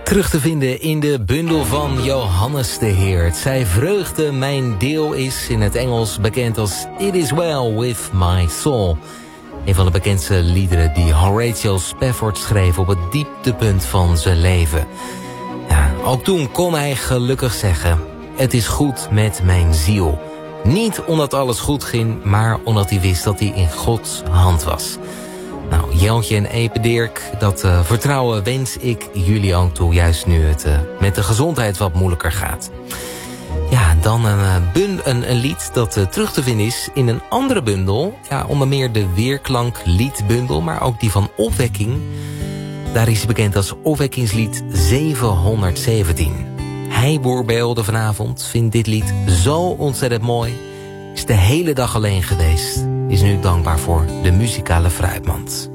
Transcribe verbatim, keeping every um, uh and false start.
Terug te vinden in de bundel van Johannes de Heert. Zij vreugde mijn deel is in het Engels bekend als It Is Well With My Soul. Een van de bekendste liederen die Horatio Spafford schreef op het dieptepunt van zijn leven. Ja, ook toen kon hij gelukkig zeggen: het is goed met mijn ziel. Niet omdat alles goed ging, maar omdat hij wist dat hij in Gods hand was. Nou, Jeltje en Epe Dirk, dat uh, vertrouwen wens ik jullie ook toe. Juist nu het uh, met de gezondheid wat moeilijker gaat. Ja, dan een, uh, bun, een, een lied dat uh, terug te vinden is in een andere bundel. Ja, onder meer de Weerklank liedbundel, maar ook die van Opwekking. Daar is hij bekend als Opwekkingslied zevenhonderdzeventien. Heiboer Beelde vanavond vindt dit lied zo ontzettend mooi. Is de hele dag alleen geweest. Is nu dankbaar voor de muzikale fruitmand.